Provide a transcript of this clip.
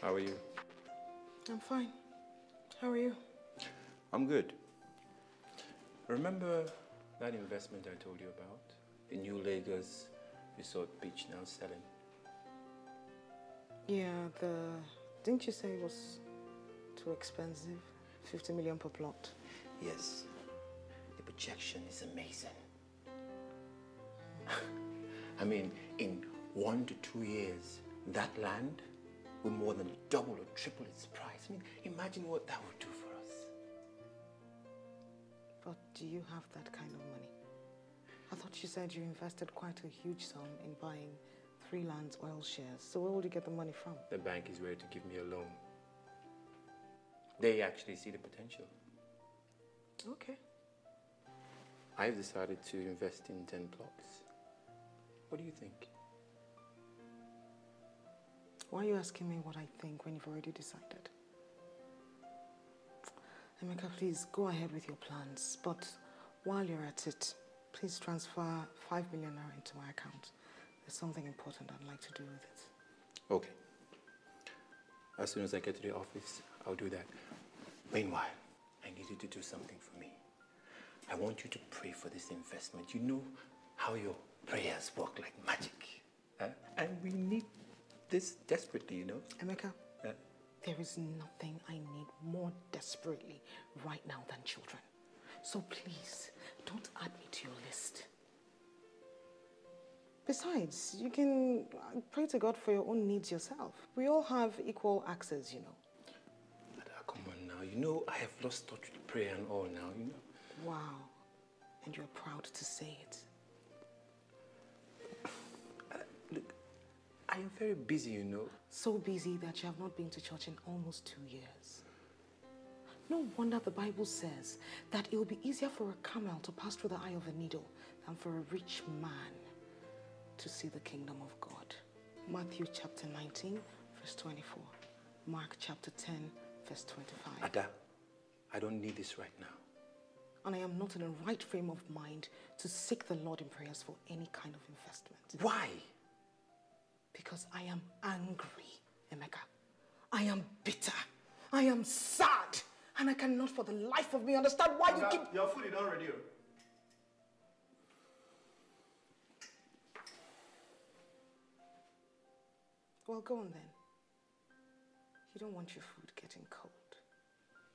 How are you? I'm fine. How are you? I'm good. Remember that investment I told you about? The new Lagos Resort Beach now selling? Yeah, didn't you say it was too expensive? 50 million per plot. Yes. The projection is amazing. I mean, in 1 to 2 years, that land will more than double or triple its price. I mean, imagine what that would do for us. But do you have that kind of money? I thought you said you invested quite a huge sum in buying Freelance oil shares. So where will you get the money from? The bank is ready to give me a loan. They actually see the potential. Okay. I've decided to invest in 10 blocks. What do you think? Why are you asking me what I think when you've already decided? Emeka, please go ahead with your plans. But while you're at it, please transfer 5 million naira into my account. There's something important I'd like to do with it. Okay. As soon as I get to the office, I'll do that. Meanwhile, I need you to do something for me. I want you to pray for this investment. You know how your prayers work like magic. And we need this desperately, you know. Emeka, there is nothing I need more desperately right now than children. So please, don't add me to your list. Besides, you can pray to God for your own needs yourself. We all have equal access, you know. Ada, come on now. You know I have lost touch with prayer and all now, you know. Wow. And you're proud to say it. Look, I am very busy, you know. So busy that you have not been to church in almost 2 years. No wonder the Bible says that it will be easier for a camel to pass through the eye of a needle than for a rich man to see the kingdom of God. Matthew chapter 19, verse 24. Mark chapter 10, verse 25. Ada, I don't need this right now. And I am not in a right frame of mind to seek the Lord in prayers for any kind of investment. Why? Because I am angry, Emeka. I am bitter. I am sad. And I cannot for the life of me understand why you keep... Your food is not ready. Well, go on then. You don't want your food getting cold.